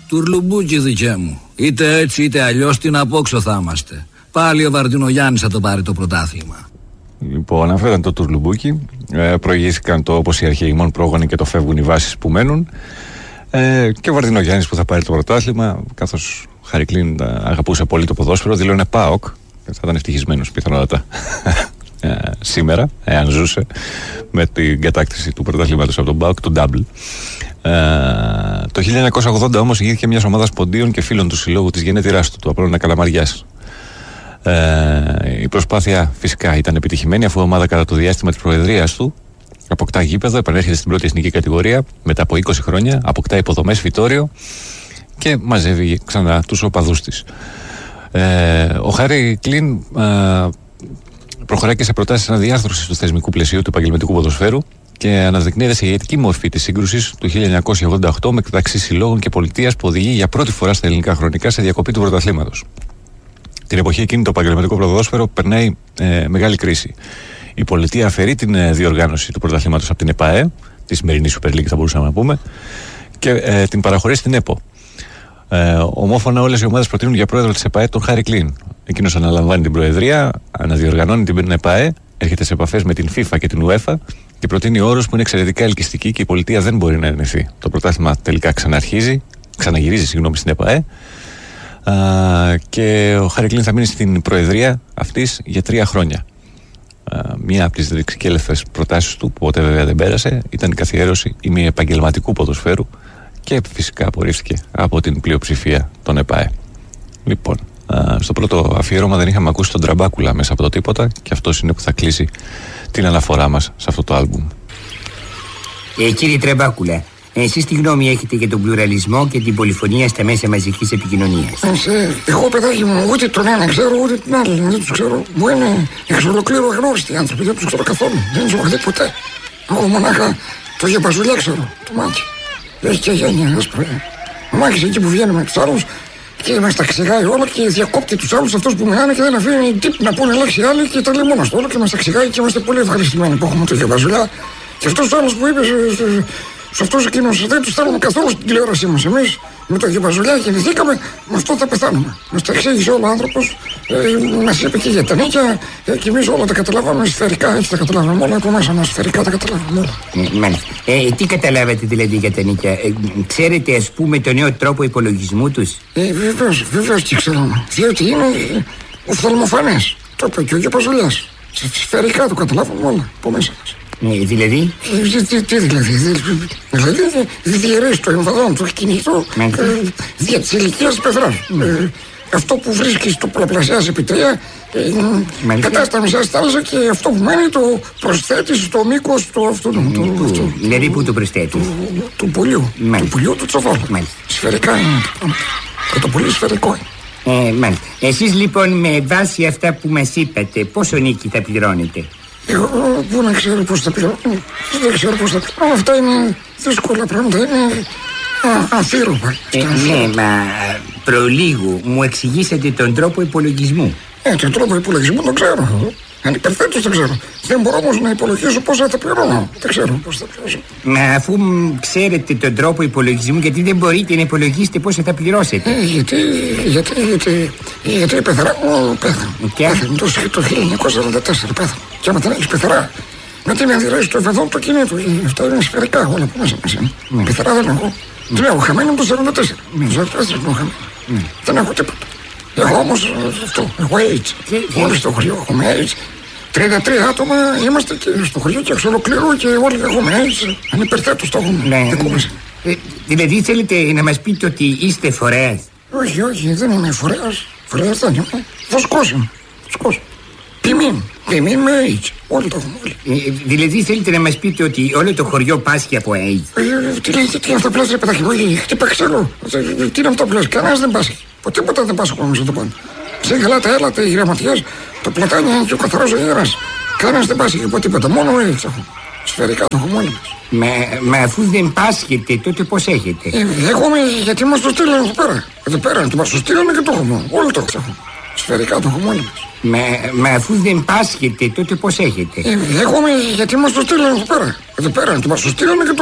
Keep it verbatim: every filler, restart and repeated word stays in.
Τουρλουμπούκι δικέ μου. Είτε έτσι είτε αλλιώς την απόξω θα είμαστε. Πάλι ο Βαρδινογιάννης θα το πάρει το πρωτάθλημα. Λοιπόν, αυτό ήταν το τουρλουμπούκι. Ε, προηγήθηκαν το όπως οι αρχαίοι μόνο πρόγονοι και το φεύγουν οι βάσεις που μένουν. Ε, και ο Βαρδινογιάννης που θα πάρει το πρωτάθλημα, καθώς ο Χάρι Κλίν αγαπούσε πολύ το ποδόσφαιρο, δηλώνε ΠΑΟΚ. Θα ήταν ευτυχισμένος πιθανότατα ε, σήμερα, εάν ζούσε, με την κατάκτηση του πρωταθλήματος από τον ΠΑΟΚ, του Double. Ε, το χίλια εννιακόσια ογδόντα όμως ηγήθηκε μια ομάδα ποντίων και φίλων του συλλόγου της γενέτειράς του, του Απόλλωνα Καλαμαριάς. Ε, η προσπάθεια φυσικά ήταν επιτυχημένη, αφού η ομάδα κατά το διάστημα της προεδρίας του αποκτά γήπεδο, επανέρχεται στην πρώτη εθνική κατηγορία μετά από είκοσι χρόνια, αποκτά υποδομές, φυτόριο και μαζεύει ξανά τους οπαδούς της. Ε, ο Χάρι Κλίν ε, προχωράει και σε προτάσεις αναδιάρθρωσης του θεσμικού πλαισίου του επαγγελματικού ποδοσφαίρου και αναδεικνύεται σε ηγετική μορφή της σύγκρουσης του χίλια εννιακόσια ογδόντα οκτώ μεταξύ συλλόγων και πολιτείας, που οδηγεί για πρώτη φορά στα ελληνικά χρονικά σε διακοπή του πρωταθλήματος. Την εποχή εκείνη το επαγγελματικό ποδόσφαιρο περνάει ε, μεγάλη κρίση. Η πολιτεία αφαιρεί την ε, διοργάνωση του πρωταθλήματος από την ΕΠΑΕ, τη σημερινή Super League θα μπορούσαμε να πούμε, και ε, την παραχωρεί στην ΕΠΟ. Ε, ομόφωνα όλες οι ομάδες προτείνουν για πρόεδρο της ΕΠΑΕ τον Χάρι Κλίν. Εκείνος αναλαμβάνει την προεδρία, αναδιοργανώνει την ΕΠΑΕ, έρχεται σε επαφές με την FIFA και την UEFA και προτείνει όρους που είναι εξαιρετικά ελκυστικοί και η πολιτεία δεν μπορεί να αρνηθεί. Το πρωτάθλημα τελικά ξαναρχίζει, ξαναγυρίζει συγγνώμη, στην ΕΠΑΕ. Uh, και ο Χάρι Κλίν θα μείνει στην προεδρία αυτής για τρία χρόνια. Uh, μία από τις διεξικέλευθες προτάσεις του, που ποτέ βέβαια δεν πέρασε, ήταν η καθιέρωση ημιεπαγγελματικού ποδοσφαίρου και φυσικά απορρίφθηκε από την πλειοψηφία των ΕΠΑΕ. Λοιπόν, uh, στο πρώτο αφιέρωμα δεν είχαμε ακούσει τον Τραμπάκουλα μέσα από το τίποτα και αυτός είναι που θα κλείσει την αναφορά μας σε αυτό το άλμπουμ. Ε, κύριε Τραμπάκουλα, εσείς τι γνώμη έχετε για τον πλουραλισμό και την πολυφωνία στα μέσα μαζικής επικοινωνίας? Ε, εγώ, παιδάκι μου, ούτε τον ένα ξέρω ούτε την άλλη. Δεν τους ξέρω. Μου είναι εξ ολοκλήρου αγνώριστοι άνθρωποι. Δεν τους ξέρω καθόλου. Δεν τους έχω δει ποτέ. Εγώ μονάχα το Γεπαζουλιά ξέρω. Το Μάκη. Έχει και γένεια, ας πούμε. Ο Μάκης εκεί που βγαίνει με τους άλλους και μας τα ξεγάει όλα και διακόπτει τους άλλους αυτούς που μιλάνε και δεν αφήνει τύπ να πούνε λέξη άλλη και τα λέει μόνο στο όλο και μας τα ξεγάει και είμαστε πολύ ευχαριστημένοι που έχουμε το Γεπαζουλιά. Και αυτός ο άλλος που είπες. Σε αυτούς εκείνους δεν τους θέλουμε καθόλου στην τηλεόρασή μας. Εμείς με το Γεπαζουλιά γεννηθήκαμε, με αυτό θα πεθάνουμε. Μας τα εξήγησε όλο ο άνθρωπος, ε, μας είπε και για τα νίκια, ε, και εμείς όλα τα καταλάβαμε σφαιρικά, έτσι τα καταλάβαμε όλα, από μέσα μας σφαιρικά τα καταλάβαμε όλα. Ε, μάλιστα. Ε, τι καταλάβατε δηλαδή για τα νίκια? Ε, ξέρετε ας πούμε το νέο τρόπο υπολογισμού τους? Ε, βεβαίως, βεβαίως και ξέρουμε. Διότι είναι ε, οφθαλμοφανές. Το είπε και ο Γεπαζουλιάς. Σφαιρικά το καταλάβαμε όλα, από μέσα μας. Ε, δηλαδή? Ε, τι, τι δηλαδή? Δηλαδή διαιρέσει το εμβαδόν, το κινητό δια της ηλικίας του πεθράς. Ε, αυτό που βρίσκεις το πολλαπλασιάζει επί τρία, ε, κατά στα μισά στη θάλασσα και αυτό που μένει το προσθέτεις στο μήκος του αυτού. Δηλαδή που το προσθέτεις? Του πουλιού. Του πουλιού του τσοφόλου. Σφαιρικά είναι το πράγμα. Και το πουλί σφαιρικό είναι. Ε, μάλιστα. Εσείς λοιπόν με βάση αυτά που μας είπατε, πόσο νίκη θα πληρώνετε? Εγώ πού να ξέρω πώς θα πληρώνω? Δεν ξέρω πώς θα πληρώνω. Αυτά είναι δύσκολα πράγματα. Είναι αφήρωπα. Ε, ναι, μα προλίγου μου εξηγήσατε τον τρόπο υπολογισμού. Ε, τον τρόπο υπολογισμού τον ξέρω. Ανυπερθέτως δεν ξέρω. Δεν μπορώ όμως να υπολογίσω πόσα θα πληρώνω. Δεν ξέρω πώς θα πληρώσω. Μα αφού ξέρετε τον τρόπο υπολογισμού, γιατί δεν μπορείτε να υπολογίσετε πόσα θα πληρώσετε? Ε, γιατί, γιατί, γιατί, γιατί η πεθαρά μου πέθανε. Πέθανε το χίλια εννιακόσια σαράντα τέσσερα πέθανε. Και άμα δεν έχεις πεθαρά, με την αντιδράση του εφεδόν το κινήτου. Αυτά είναι σφαιρικά όλα που μέσα μας είναι. Mm. Πεθαρά δεν έχω. Mm. Την έχω χαμένη από το σαράντα τέσσερα. Mm. Το σαράντα τέσσερα έχω χαμένη. Mm. Δεν έχω τίποτα. Έχω όμως αυτό. Έχω AIDS. Όλοι στο χωριό έχουμε AIDS. τριάντα τρία άτομα είμαστε και στο χωριό και εξ ολοκλήρου και όλοι έχουμε AIDS. Ανυπερθέτως το έχουμε. Ναι. Ε, δηλαδή θέλετε να μας πείτε ότι είστε φορέας? Όχι, όχι, δεν είμαι φορέας. Φορέας δεν είμαι. Βοσκός είμαι. Βοσκός. Ποιμήν. Ποιμήν με AIDS. Όλοι το έχουμε όλοι. Ε, δηλαδή θέλετε να μας πείτε ότι όλο το χωριό πάσχει από AIDS? Ε, τι λέγεται, τι είναι αυτό που λες ρε παιδάκι μου? Χτύπα ξύλο. Τι είναι αυτό που λες? Κανένας δεν πάσχει. Τίποτα δεν πάσχει όμως εδώ πάνω. Ξεγελάτε, έλατε, οι γραμματιές, το πλατάνι και ο καθαρός ο ιεράς. Κανένας δεν πάσχει από τίποτα. Μόνο AIDS έχω. Σφαιρικά το έχουμε όλοι μας. Μα, μα αφού δεν πάσχετε, τότε πώς έχετε? Ε, έχουμε, γιατί μας το στείλανε εδώ πέρα. Εδώ πέρα, το μας το στείλανε και το έχουμε. Όλοι το έχουμε. Σφαιρικά το έχουμε όλοι μας. Μα, μα αφού δεν πάσχετε, τότε πώς έχετε? Ε, έχουμε, γιατί μας το στείλανε εδώ πέρα. Εδώ πέρα, το μας το στείλανε και το